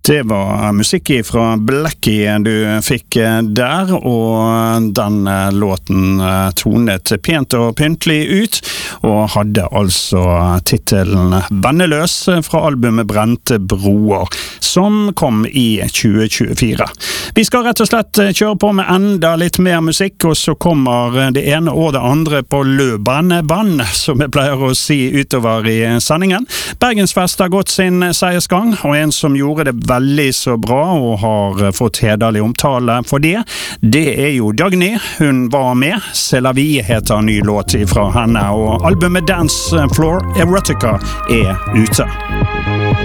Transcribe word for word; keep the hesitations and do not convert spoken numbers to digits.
Det var musikk fra Blackie du fikk der, og den låten tonet pent og pyntelig ut, og hadde altså titelen Venneløs fra albumet Brente Broer, som kom i tjue tjuefire. Vi skal rett og slett kjøre på med enda litt mer musikk, og så kommer det ene og det andre på løpende, som jeg pleier å si utover i sendingen. Bergensfest har gått sin seiersgang, og en som gjorde det veldig så bra og har fått hederlig omtale for det, det er jo Dagny. Hun var med. C'est la vie heter en ny låt fra henne, og albumet Dance Floor Erotica er ute.